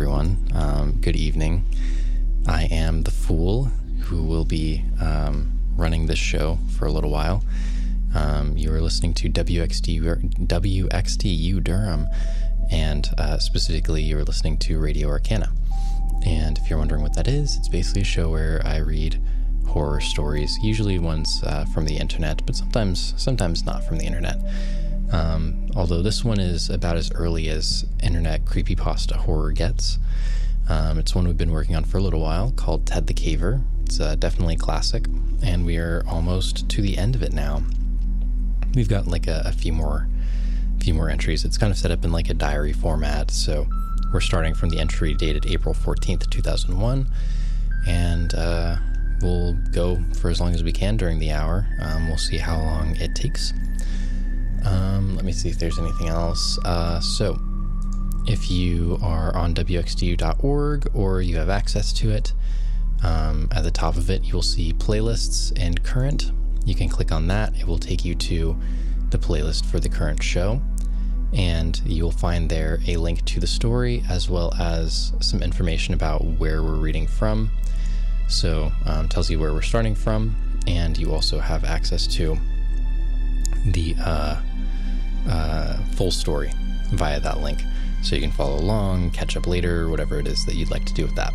everyone. Good evening. I am the Fool, who will be running this show for a little while. You are listening to WXTU Durham, and specifically you are listening to Radio Arcana. And if you're wondering what that is, it's basically a show where I read horror stories, usually ones from the internet, but sometimes not from the internet. Although this one is about as early as internet creepypasta horror gets. It's one we've been working on for a little while, called Ted the Caver. It's definitely a classic, and we are almost to the end of it now. We've got like a few more entries. It's kind of set up in like a diary format, so we're starting from the entry dated April 14th, 2001, and we'll go for as long as we can during the hour. We'll see how long it takes. Let me see if there's anything else. So if you are on WXTU.org or you have access to it, at the top of it, you will see playlists and current. You can click on that. It will take you to the playlist for the current show, and you'll find there a link to the story as well as some information about where we're reading from. So tells you where we're starting from, and you also have access to the full story via that link, so you can follow along, catch up later, whatever it is that you'd like to do with that.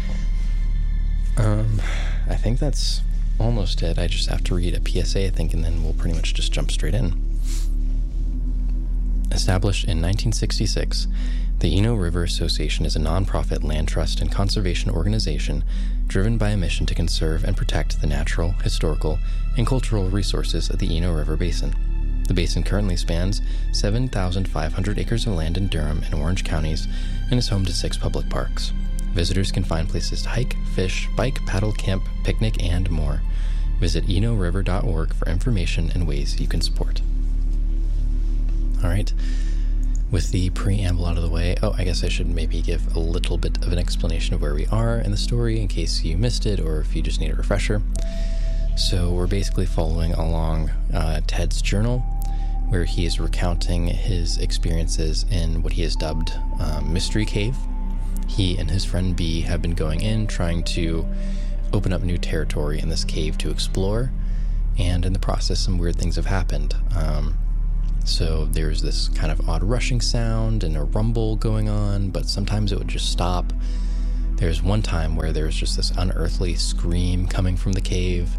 I think that's almost it. I just have to read a PSA, I think, and then we'll pretty much just jump straight in. Established in 1966, the Eno River Association is a non-profit land trust and conservation organization driven by a mission to conserve and protect the natural, historical, and cultural resources of the Eno River Basin. The basin currently spans 7,500 acres of land in Durham and Orange counties and is home to 6 public parks. Visitors can find places to hike, fish, bike, paddle, camp, picnic, and more. Visit enoriver.org for information and ways you can support. All right. With the preamble out of the way, I guess I should maybe give a little bit of an explanation of where we are in the story in case you missed it or if you just need a refresher. So we're basically following along Ted's journal, where he is recounting his experiences in what he has dubbed Mystery Cave. He and his friend B have been going in, trying to open up new territory in this cave to explore, and in the process some weird things have happened. So there's this kind of odd rushing sound and a rumble going on, but sometimes it would just stop. There's one time where there's just this unearthly scream coming from the cave,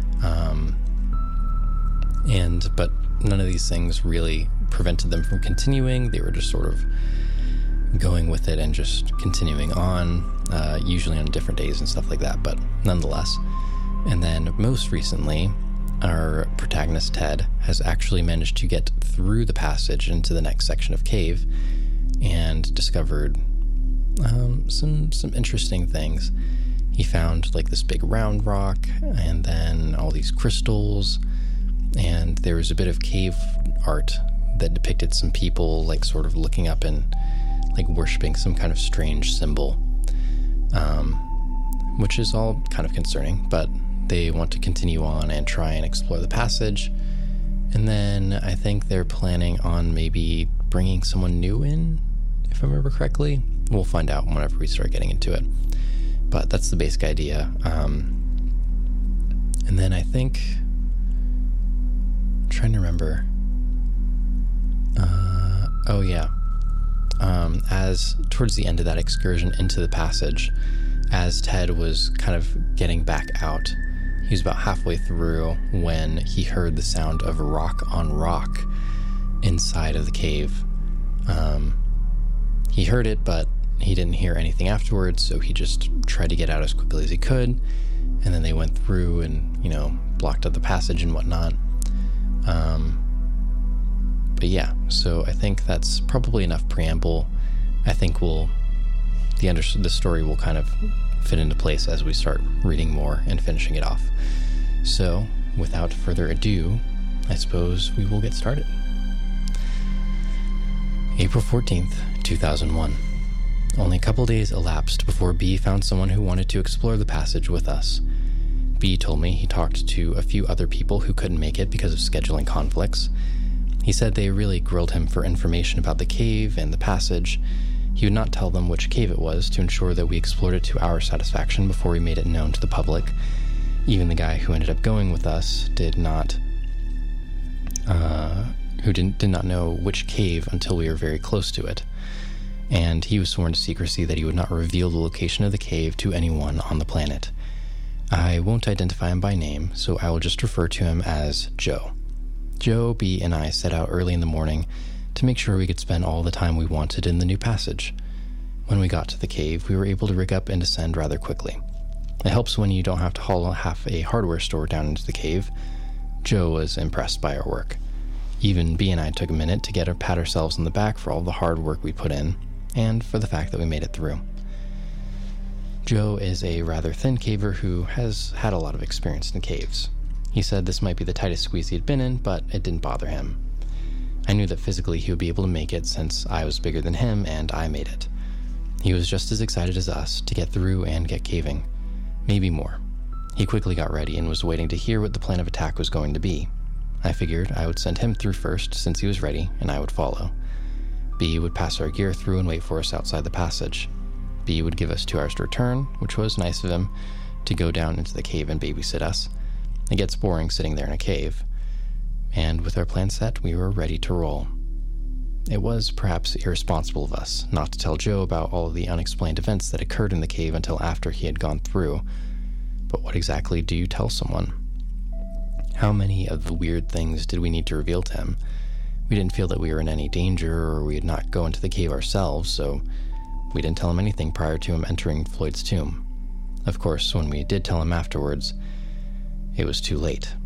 but none of these things really prevented them from continuing. They were just sort of going with it and just continuing on, usually on different days and stuff like that, but nonetheless. And then most recently, our protagonist Ted has actually managed to get through the passage into the next section of cave and discovered some interesting things. He found like this big round rock and then all these crystals, and there was a bit of cave art that depicted some people like sort of looking up and like worshiping some kind of strange symbol, which is all kind of concerning, but they want to continue on and try and explore the passage. And then I think they're planning on maybe bringing someone new in, if I remember correctly. We'll find out whenever we start getting into it. But that's the basic idea. And then I think, I'm trying to remember. As towards the end of that excursion into the passage, as Ted was kind of getting back out, he was about halfway through when he heard the sound of rock on rock inside of the cave. He heard it, but he didn't hear anything afterwards, so he just tried to get out as quickly as he could, and then they went through and, blocked up the passage and whatnot. But yeah, so I think that's probably enough preamble. I think the story will kind of fit into place as we start reading more and finishing it off. So, without further ado, I suppose we will get started. April 14th, 2001. Only a couple days elapsed before B found someone who wanted to explore the passage with us. B told me he talked to a few other people who couldn't make it because of scheduling conflicts. He said they really grilled him for information about the cave and the passage, He would not tell them which cave it was to ensure that we explored it to our satisfaction before we made it known to the public. Even the guy who ended up going with us did not know which cave until we were very close to it. And he was sworn to secrecy that he would not reveal the location of the cave to anyone on the planet. I won't identify him by name, so I will just refer to him as Joe. Joe, B, and I set out early in the morning to make sure we could spend all the time we wanted in the new passage. When we got to the cave, we were able to rig up and descend rather quickly. It helps when you don't have to haul half a hardware store down into the cave. Joe was impressed by our work. Even B and I took a minute to pat ourselves on the back for all the hard work we put in, and for the fact that we made it through. Joe is a rather thin caver who has had a lot of experience in caves. He said this might be the tightest squeeze he had been in, but it didn't bother him. I knew that physically he would be able to make it since I was bigger than him and I made it. He was just as excited as us to get through and get caving. Maybe more. He quickly got ready and was waiting to hear what the plan of attack was going to be. I figured I would send him through first since he was ready and I would follow. B would pass our gear through and wait for us outside the passage. B would give us 2 hours to return, which was nice of him to go down into the cave and babysit us. It gets boring sitting there in a cave. And with our plan set, we were ready to roll. It was perhaps irresponsible of us not to tell Joe about all of the unexplained events that occurred in the cave until after he had gone through. But what exactly do you tell someone? How many of the weird things did we need to reveal to him? We didn't feel that we were in any danger or we'd not go into the cave ourselves, so we didn't tell him anything prior to him entering Floyd's tomb. Of course, when we did tell him afterwards, it was too late.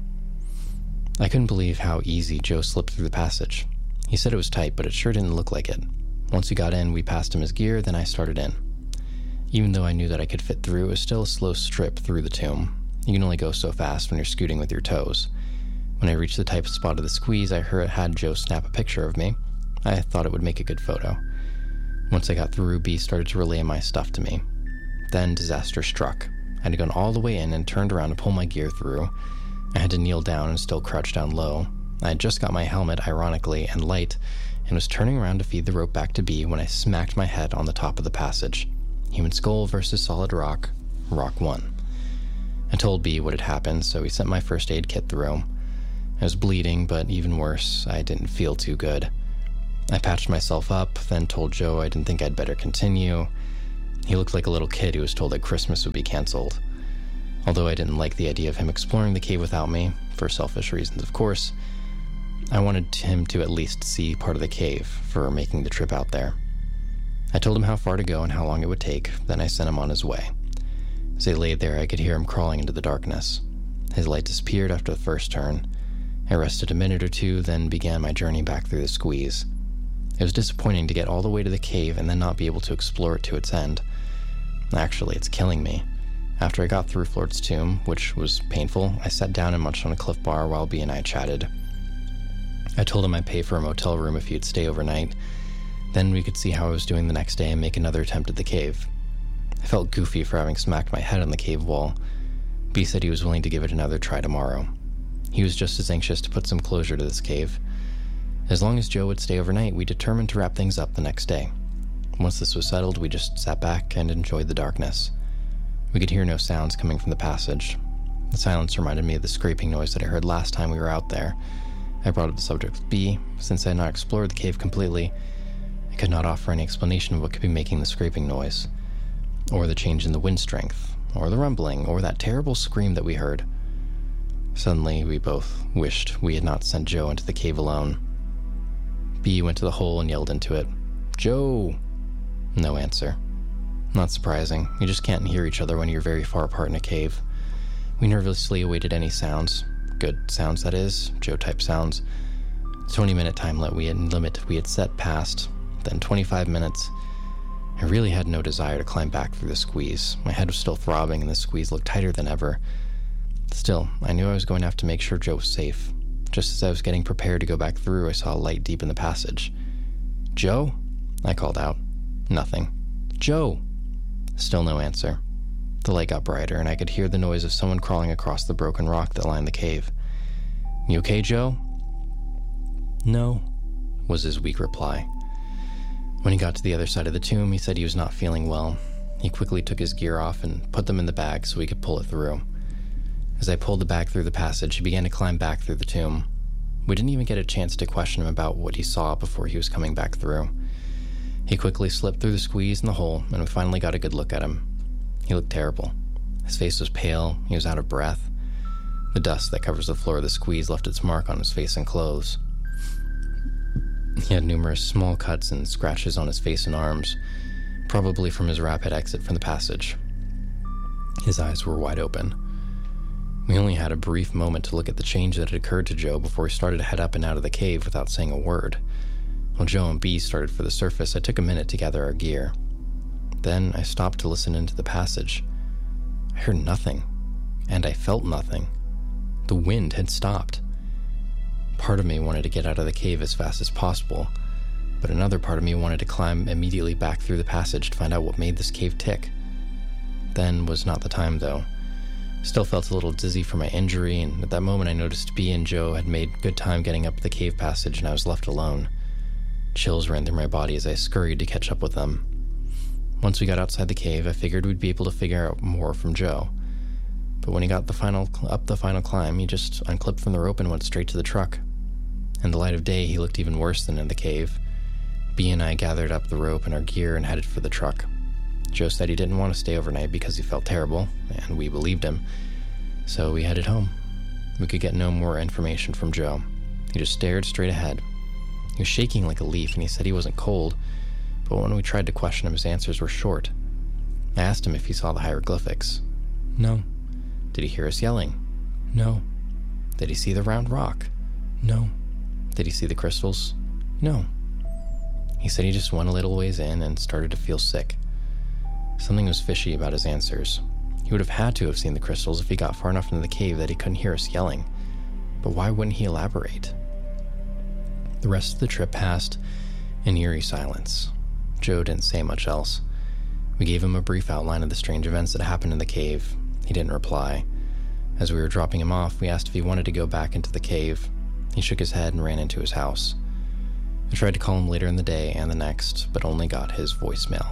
I couldn't believe how easy Joe slipped through the passage. He said it was tight, but it sure didn't look like it. Once we got in, we passed him his gear, then I started in. Even though I knew that I could fit through, it was still a slow strip through the tomb. You can only go so fast when you're scooting with your toes. When I reached the tight spot of the squeeze, I had Joe snap a picture of me. I thought it would make a good photo. Once I got through, B started to relay my stuff to me. Then disaster struck. I had gone all the way in and turned around to pull my gear through. I had to kneel down and still crouch down low. I had just got my helmet, ironically, and light, and was turning around to feed the rope back to B when I smacked my head on the top of the passage. Human skull versus solid rock. Rock won. I told B what had happened, so he sent my first aid kit through. I was bleeding, but even worse, I didn't feel too good. I patched myself up, then told Joe I didn't think I'd better continue. He looked like a little kid who was told that Christmas would be canceled. Although I didn't like the idea of him exploring the cave without me, for selfish reasons of course, I wanted him to at least see part of the cave for making the trip out there. I told him how far to go and how long it would take, then I sent him on his way. As he lay there, I could hear him crawling into the darkness. His light disappeared after the first turn. I rested a minute or two, then began my journey back through the squeeze. It was disappointing to get all the way to the cave and then not be able to explore it to its end. Actually, it's killing me. After I got through Floyd's tomb, which was painful, I sat down and munched on a Cliff Bar while B and I chatted. I told him I'd pay for a motel room if he'd stay overnight. Then we could see how I was doing the next day and make another attempt at the cave. I felt goofy for having smacked my head on the cave wall. B said he was willing to give it another try tomorrow. He was just as anxious to put some closure to this cave. As long as Joe would stay overnight, we determined to wrap things up the next day. Once this was settled, we just sat back and enjoyed the darkness. We could hear no sounds coming from the passage. The silence reminded me of the scraping noise that I heard last time we were out there. I brought up the subject with B. Since I had not explored the cave completely, I could not offer any explanation of what could be making the scraping noise, or the change in the wind strength, or the rumbling, or that terrible scream that we heard. Suddenly, we both wished we had not sent Joe into the cave alone. B went to the hole and yelled into it, "Joe!" No answer. Not surprising. You just can't hear each other when you're very far apart in a cave. We nervously awaited any sounds. Good sounds, that is. Joe-type sounds. 20-minute time limit we had set passed. Then 25 minutes. I really had no desire to climb back through the squeeze. My head was still throbbing and the squeeze looked tighter than ever. Still, I knew I was going to have to make sure Joe was safe. Just as I was getting prepared to go back through, I saw a light deep in the passage. "Joe?" I called out. Nothing. "Joe!" Still no answer. The light got brighter, and I could hear the noise of someone crawling across the broken rock that lined the cave. "You okay, Joe?" "No," was his weak reply. When he got to the other side of the tomb, he said he was not feeling well. He quickly took his gear off and put them in the bag so he could pull it through. As I pulled the bag through the passage, he began to climb back through the tomb. We didn't even get a chance to question him about what he saw before he was coming back through. He quickly slipped through the squeeze in the hole, and we finally got a good look at him. He looked terrible. His face was pale, he was out of breath. The dust that covers the floor of the squeeze left its mark on his face and clothes. He had numerous small cuts and scratches on his face and arms, probably from his rapid exit from the passage. His eyes were wide open. We only had a brief moment to look at the change that had occurred to Joe before he started to head up and out of the cave without saying a word. While Joe and B started for the surface, I took a minute to gather our gear. Then I stopped to listen into the passage. I heard nothing, and I felt nothing. The wind had stopped. Part of me wanted to get out of the cave as fast as possible, but another part of me wanted to climb immediately back through the passage to find out what made this cave tick. Then was not the time, though. Still felt a little dizzy from my injury, and at that moment I noticed B and Joe had made good time getting up the cave passage, and I was left alone. Chills ran through my body as I scurried to catch up with them. Once we got outside the cave, I figured we'd be able to figure out more from Joe. But when he got up the final climb, he just unclipped from the rope and went straight to the truck. In the light of day, he looked even worse than in the cave. B and I gathered up the rope and our gear and headed for the truck. Joe said he didn't want to stay overnight because he felt terrible, and we believed him. So we headed home. We could get no more information from Joe. He just stared straight ahead. He was shaking like a leaf, and he said he wasn't cold, but when we tried to question him, his answers were short. I asked him if he saw the hieroglyphics. No. Did he hear us yelling? No. Did he see the round rock? No. Did he see the crystals? No. He said he just went a little ways in and started to feel sick. Something was fishy about his answers. He would have had to have seen the crystals if he got far enough into the cave that he couldn't hear us yelling. But why wouldn't he elaborate? The rest of the trip passed in eerie silence. Joe didn't say much else. We gave him a brief outline of the strange events that happened in the cave. He didn't reply. As we were dropping him off, we asked if he wanted to go back into the cave. He shook his head and ran into his house. I tried to call him later in the day and the next, but only got his voicemail.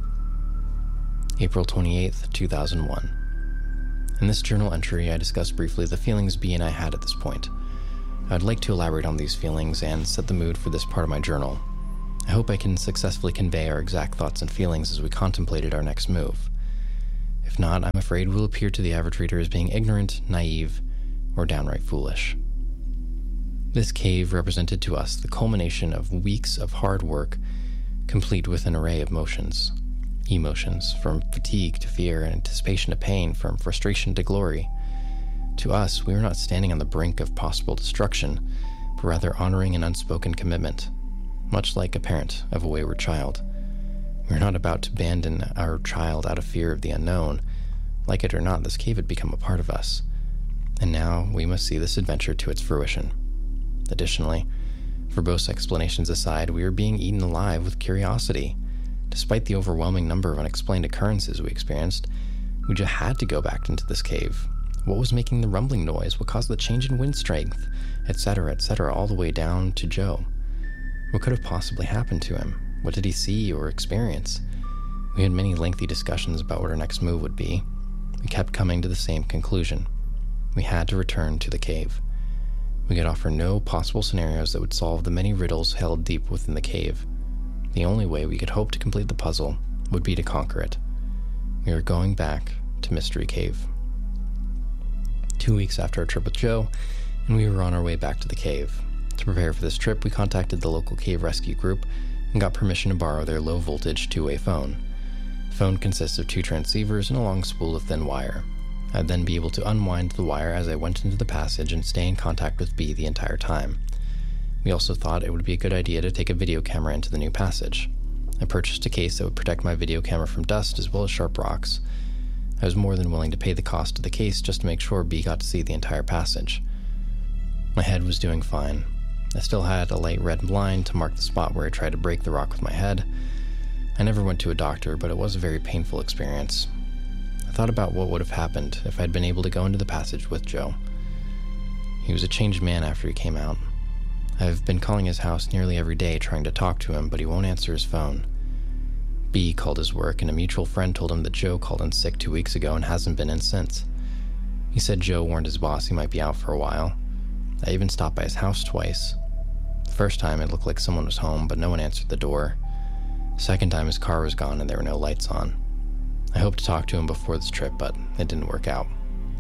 April 28th, 2001. In this journal entry, I discussed briefly the feelings B and I had at this point. I'd like to elaborate on these feelings and set the mood for this part of my journal. I hope I can successfully convey our exact thoughts and feelings as we contemplated our next move. If not, I'm afraid we'll appear to the average reader as being ignorant, naive, or downright foolish. This cave represented to us the culmination of weeks of hard work, complete with an array of emotions, from fatigue to fear and anticipation to pain, from frustration to glory. To us, we were not standing on the brink of possible destruction, but rather honoring an unspoken commitment, much like a parent of a wayward child. We were not about to abandon our child out of fear of the unknown. Like it or not, this cave had become a part of us, and now we must see this adventure to its fruition. Additionally, verbose explanations aside, we were being eaten alive with curiosity. Despite the overwhelming number of unexplained occurrences we experienced, we just had to go back into this cave. What was making the rumbling noise? What caused the change in wind strength? Etc., all the way down to Joe. What could have possibly happened to him? What did he see or experience? We had many lengthy discussions about what our next move would be. We kept coming to the same conclusion. We had to return to the cave. We could offer no possible scenarios that would solve the many riddles held deep within the cave. The only way we could hope to complete the puzzle would be to conquer it. We were going back to Mystery Cave. 2 weeks after our trip with Joe, and we were on our way back to the cave. To prepare for this trip, we contacted the local cave rescue group and got permission to borrow their low-voltage two-way phone. The phone consists of 2 transceivers and a long spool of thin wire. I'd then be able to unwind the wire as I went into the passage and stay in contact with B the entire time. We also thought it would be a good idea to take a video camera into the new passage. I purchased a case that would protect my video camera from dust as well as sharp rocks. I was more than willing to pay the cost of the case just to make sure B got to see the entire passage. My head was doing fine. I still had a light red line to mark the spot where I tried to break the rock with my head. I never went to a doctor, but it was a very painful experience. I thought about what would have happened if I'd been able to go into the passage with Joe. He was a changed man after he came out. I've been calling his house nearly every day trying to talk to him, but he won't answer his phone. B called his work, and a mutual friend told him that Joe called in sick 2 weeks ago and hasn't been in since. He said Joe warned his boss he might be out for a while. I even stopped by his house twice. The first time it looked like someone was home, but no one answered the door. The second time his car was gone and there were no lights on. I hoped to talk to him before this trip, but it didn't work out.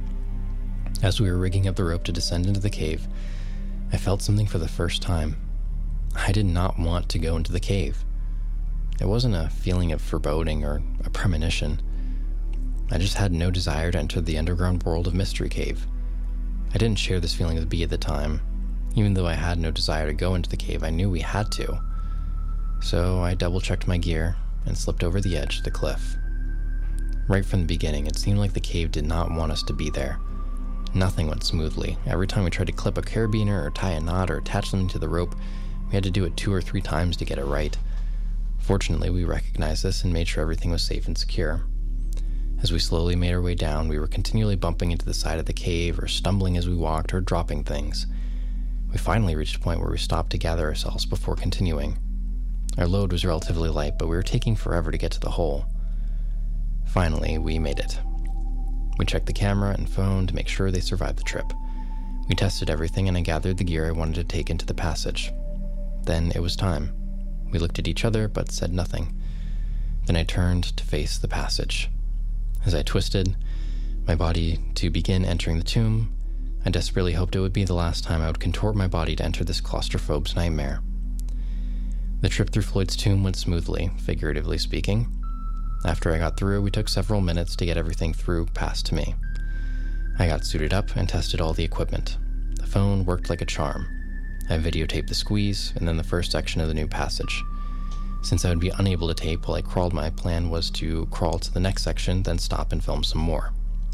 As we were rigging up the rope to descend into the cave, I felt something for the first time. I did not want to go into the cave. It wasn't a feeling of foreboding or a premonition. I just had no desire to enter the underground world of Mystery Cave. I didn't share this feeling with B at the time. Even though I had no desire to go into the cave, I knew we had to. So I double-checked my gear and slipped over the edge of the cliff. Right from the beginning, it seemed like the cave did not want us to be there. Nothing went smoothly. Every time we tried to clip a carabiner or tie a knot or attach something to the rope, we had to do it 2 or 3 times to get it right. Fortunately, we recognized this and made sure everything was safe and secure. As we slowly made our way down, we were continually bumping into the side of the cave or stumbling as we walked or dropping things. We finally reached a point where we stopped to gather ourselves before continuing. Our load was relatively light, but we were taking forever to get to the hole. Finally, we made it. We checked the camera and phone to make sure they survived the trip. We tested everything and I gathered the gear I wanted to take into the passage. Then it was time. We looked at each other but said nothing. Then I turned to face the passage. As I twisted my body to begin entering the tomb, I desperately hoped it would be the last time I would contort my body to enter this claustrophobe's nightmare. The trip through Floyd's tomb went smoothly, figuratively speaking. After I got through, we took several minutes to get everything through past to me. I got suited up and tested all the equipment. The phone worked like a charm. I videotaped the squeeze and then the first section of the new passage. Since I would be unable to tape while I crawled, my plan was to crawl to the next section, then stop and film some more.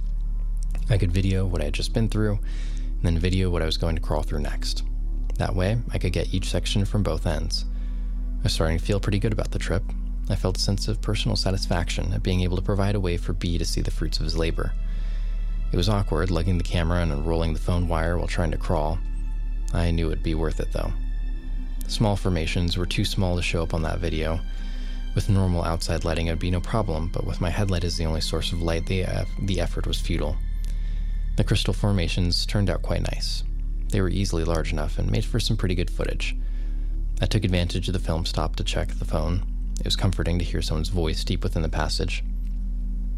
I could video what I had just been through, and then video what I was going to crawl through next. That way, I could get each section from both ends. I was starting to feel pretty good about the trip. I felt a sense of personal satisfaction at being able to provide a way for B to see the fruits of his labor. It was awkward lugging the camera and unrolling the phone wire while trying to crawl. I knew it'd be worth it, though. Small formations were too small to show up on that video. With normal outside lighting, it would be no problem, but with my headlight as the only source of light, the effort was futile. The crystal formations turned out quite nice. They were easily large enough and made for some pretty good footage. I took advantage of the film stop to check the phone. It was comforting to hear someone's voice deep within the passage.